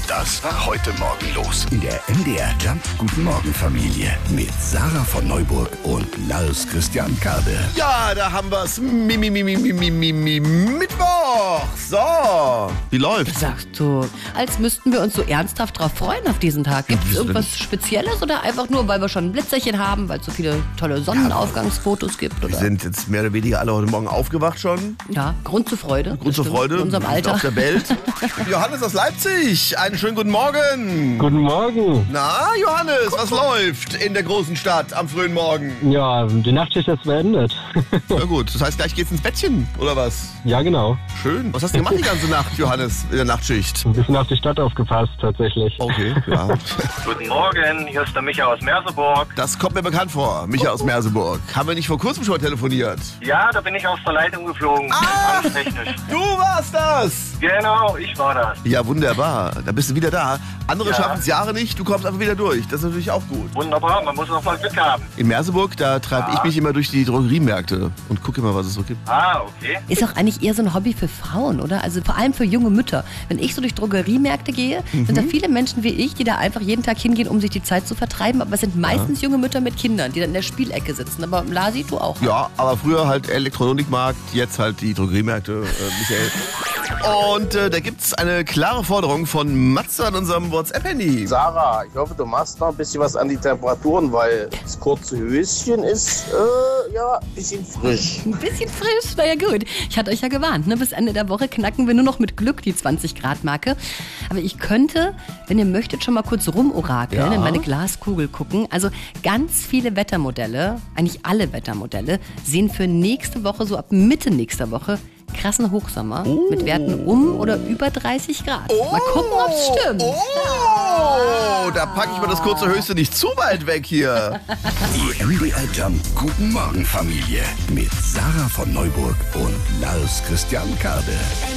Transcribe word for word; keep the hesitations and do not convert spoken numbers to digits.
Das war heute Morgen los in der M D R Jump Guten Morgen Familie mit Sarah von Neuburg und Lars Christian Kade. Ja, da haben wir's. Mi, mi, mi, mi, mi, mi, mi, mi, Mittwoch. So, wie läuft's? Sagst du, als müssten wir uns so ernsthaft drauf freuen auf diesen Tag. Gibt es wieso irgendwas Spezielles oder einfach nur, weil wir schon ein Blitzerchen haben, weil es so viele tolle Sonnenaufgangsfotos gibt? Oder? Wir sind jetzt mehr oder weniger alle heute Morgen aufgewacht schon. Ja, Grund zur Freude. Grund zur Freude. In unserem Alter. Auf der Welt. Johannes aus Leipzig. Einen schönen guten Morgen. Guten Morgen. Na, Johannes, was läuft in der großen Stadt am frühen Morgen? Ja, die Nachtschicht ist beendet. Na gut, das heißt, gleich geht's ins Bettchen, oder was? Ja, genau. Schön. Was hast du gemacht die ganze Nacht, Johannes, in der Nachtschicht? Ein bisschen auf die Stadt aufgepasst, tatsächlich. Okay, ja. Guten Morgen, hier ist der Micha aus Merseburg. Das kommt mir bekannt vor, Micha aus Merseburg. Haben wir nicht vor kurzem schon mal telefoniert? Ja, da bin ich aus der Leitung geflogen. Ah! Technisch. Du warst das! Genau, ich war das. Ja, wunderbar. Da bist du wieder da. Andere Ja. schaffen es Jahre nicht, du kommst einfach wieder durch. Das ist natürlich auch gut. Wunderbar, man muss auch mal Glück haben. In Merseburg, da treibe ich mich immer durch die Drogeriemärkte und gucke immer, was es so gibt. Ah, okay. Ist auch eigentlich eher so ein Hobby für Frauen, oder? Also vor allem für junge Mütter. Wenn ich so durch Drogeriemärkte gehe, sind da viele Menschen wie ich, die da einfach jeden Tag hingehen, um sich die Zeit zu vertreiben. Aber es sind meistens junge Mütter mit Kindern, die dann in der Spielecke sitzen. Aber Lasi, du auch. Ja, aber früher halt Elektronikmarkt, jetzt halt die Drogeriemärkte, äh, Michael. Und äh, da gibt's eine klare Forderung von Matze an unserem WhatsApp-Handy. Sarah, ich hoffe, du machst noch ein bisschen was an die Temperaturen, weil das kurze Höschen ist, äh, ja, ein bisschen frisch. Ein bisschen frisch, na ja gut. Ich hatte euch ja gewarnt, ne? Bis Ende der Woche knacken wir nur noch mit Glück die zwanzig Grad Marke. Aber ich könnte, wenn ihr möchtet, schon mal kurz rumorakeln, Ja. in meine Glaskugel gucken. Also ganz viele Wettermodelle, eigentlich alle Wettermodelle, sehen für nächste Woche, so ab Mitte nächster Woche, krassen Hochsommer mit Werten um oder über dreißig Grad. Mal gucken, ob es stimmt. Oh, da packe ich mir das kurze Höchste nicht zu weit weg hier. Die M D R Jump Guten Morgen Familie mit Sarah von Neuburg und Lars Christian Kade.